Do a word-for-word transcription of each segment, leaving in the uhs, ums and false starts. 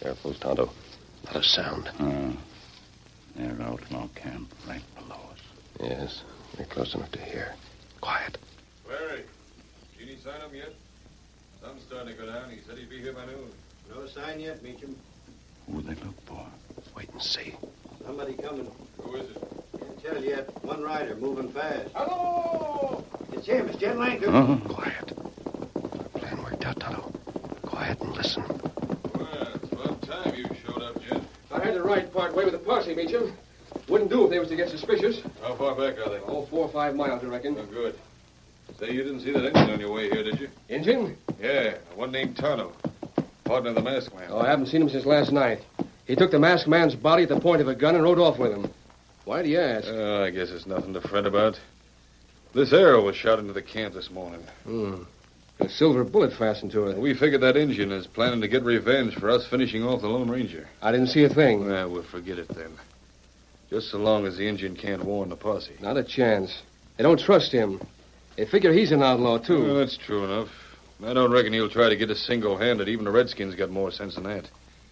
Careful, Tonto. Not a sound. Uh, there's outlaw camp right below us. Yes, we're close enough to hear. Quiet. Larry, Jeannie sign up yet? Sun's starting to go down. He said he'd be here by noon. No sign yet, Meacham. Who they look for? Wait and see. Somebody coming. Who is it? Can't tell yet. One rider moving fast. Hello! It's him. It's Jed Lanker. Uh-huh. Quiet. Our plan worked out, Tonto. Quiet and listen. Well, it's about time you showed up, Jed. I had to ride part way with the posse, Meacham. Wouldn't do if they was to get suspicious. How far back are they? Oh, four or five miles, I reckon. Oh, good. Say, you didn't see that engine on your way here, did you? Engine? Yeah, one named Tonto. Partner of the masked man. Oh, I haven't seen him since last night. He took the masked man's body at the point of a gun and rode off with him. Why'd he ask? Uh, I guess it's nothing to fret about. This arrow was shot into the camp this morning. Hmm. A silver bullet fastened to it. We figured that Indian is planning to get revenge for us finishing off the Lone Ranger. I didn't see a thing. Well, we'll forget it then. Just so long as the Indian can't warn the posse. Not a chance. They don't trust him. They figure he's an outlaw, too. Well, that's true enough. I don't reckon he'll try to get us single-handed. Even the Redskins got more sense than that.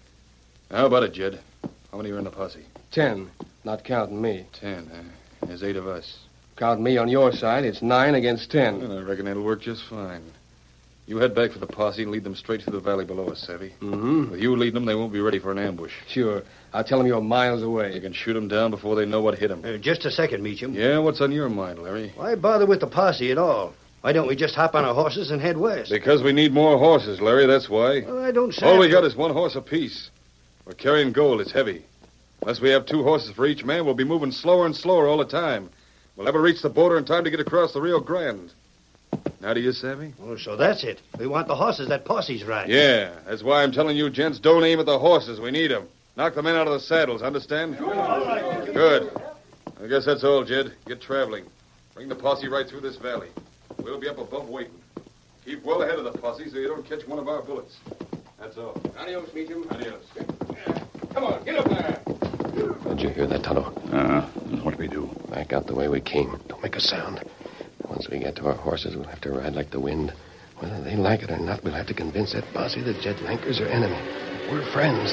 How about it, Jed? How many are in the posse? Ten, not counting me. Ten, huh? There's eight of us. Count me on your side, it's nine against ten. Well, I reckon that'll work just fine. You head back for the posse and lead them straight through the valley below us, Savvy. Mm-hmm. With you leading them, they won't be ready for an ambush. Sure. I'll tell them you're miles You away. can shoot them down before they know what hit them. Uh, just a second, Meacham. Yeah, what's on your mind, Larry? Why bother with the posse at all? Why don't we just hop on our horses and head west? Because we need more horses, Larry, that's why. Well, I don't say... All we got is one horse apiece. We're carrying gold. It's heavy. Unless we have two horses for each man, we'll be moving slower and slower all the time. We'll never reach the border in time to get across the Rio Grande. Now do you, Savvy? Oh, so that's it. We want the horses that posse's riding. Yeah, that's why I'm telling you, gents, don't aim at the horses. We need them. Knock the men out of the saddles, understand? Good. I guess that's all, Jed. Get traveling. Bring the posse right through this valley. We'll be up above waiting. Keep well ahead of the posse so you don't catch one of our bullets. That's all. Adios, Meacham. Adios. Come on, get up there. Did you hear that, Tonto? Uh, what do we do? Back out the way we came. Don't make a sound. Once we get to our horses, we'll have to ride like the wind. Whether they like it or not, we'll have to convince that posse that Jed Lanker's our enemy. We're friends.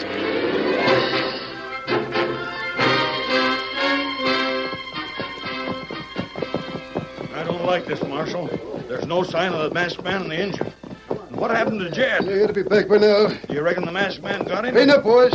I don't like this, Marshal. There's no sign of the masked man and the engine. And what happened to Jed? They ought to be back by now. Do you reckon the masked man got him? Hey, up, boys.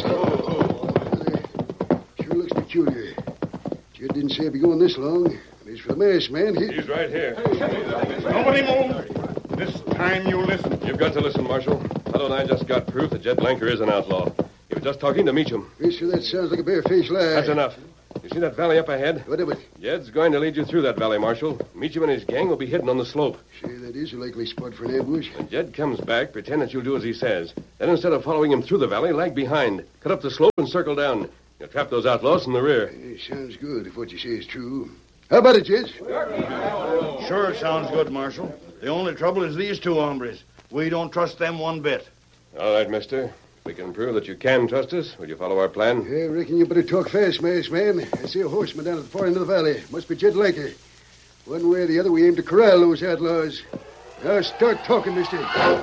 Sure looks peculiar. Jed didn't say he'd be going this long. But as for the masked man, he... He's right here. Nobody move. This time you listen. You've got to listen, Marshal. Tonto and I just got proof that Jed Lanker is an outlaw. He was just talking to Meacham. Mister, that sounds like a bare-faced lie. That's enough. You see that valley up ahead? What of it? Jed's going to lead you through that valley, Marshal. Meacham and his gang will be hidden on the slope. Say, that is a likely spot for an ambush. When Jed comes back, pretend that you'll do as he says. Then instead of following him through the valley, lag behind. Cut up the slope and circle down. You'll trap those outlaws from the rear. Hey, sounds good if what you say is true. How about it, Jed? Sure, it sounds good, Marshal. The only trouble is these two hombres. We don't trust them one bit. All right, mister. We can prove that you can trust us. Will you follow our plan? I reckon you better talk fast, masked man. I see a horseman down at the far end of the valley. Must be Jed Lanker. One way or the other, we aim to corral those outlaws. Now start talking, mister.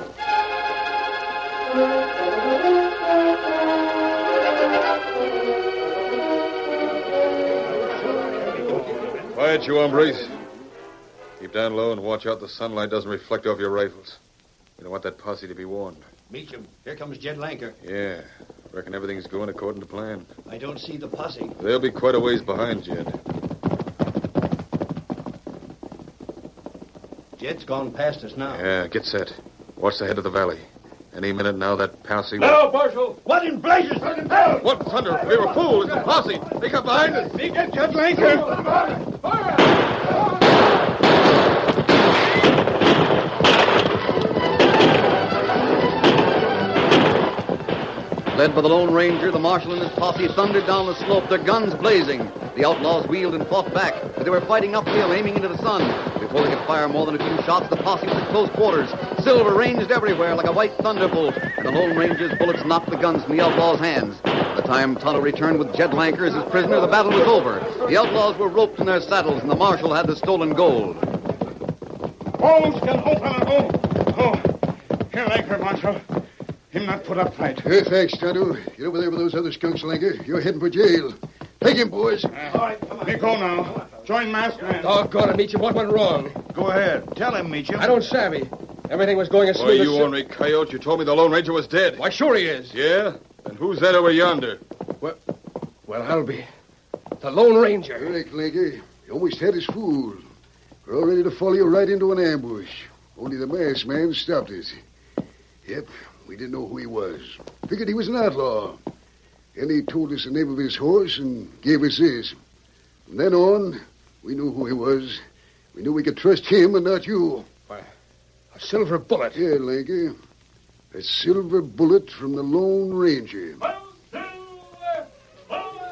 Quiet, you hombres. Keep down low and watch out the sunlight doesn't reflect off your rifles. We don't want that posse to be warned. Meacham, here comes Jed Lanker. Yeah. Reckon everything's going according to plan. I don't see the posse. They'll be quite a ways behind, Jed. Jed's gone past us now. Yeah, get set. Watch the head of the valley. Any minute now, that posse... Hello, Marshal. What in blazes? Turn him down! What thunder? We were fools. It's a posse. They come behind us. He gets Jed Lanker. Led by the Lone Ranger, the Marshal and his posse thundered down the slope, their guns blazing. The outlaws wheeled and fought back, but they were fighting uphill, aiming into the sun. Before they could fire more than a few shots, the posse was at close quarters. Silver ranged everywhere like a white thunderbolt, and the Lone Ranger's bullets knocked the guns from the outlaws' hands. By the time Tonto returned with Jed Lanker as his prisoner, the battle was over. The outlaws were roped in their saddles, and the Marshal had the stolen gold. Walls can open and go. Oh, here, Lanker, Marshal. Him not put up fight. Hey, thanks, Tonto. Get over there with those other skunks, Lanker. You're heading for jail. Take him, boys. All right, come on. Me go now. Join Masked Man. Doggone it, Meacham. What went wrong? Go ahead. Tell him, Meacham. I don't savvy. Everything was going as Boy, smooth as... you ornery coyote. You told me the Lone Ranger was dead. Why, sure he is. Yeah? And who's that over yonder? Well, well, I'll be. The Lone Ranger. Correct, Lanker. You almost had us fooled. We're all ready to follow you right into an ambush. Only the masked man stopped us. Yep, we didn't know who he was. Figured he was an outlaw. And he told us the name of his horse and gave us this. From then on, we knew who he was. We knew we could trust him and not you. Why, a silver bullet. Yeah, Lanker. A silver bullet from the Lone Ranger.